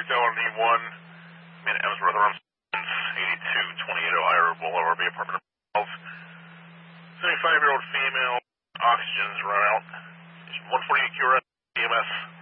Echo on E1, mid Emsworth, around 8228 Ohio Boulevard, RV apartment 12. 75-year-old female, oxygen's run out. 148 QRS, EMS.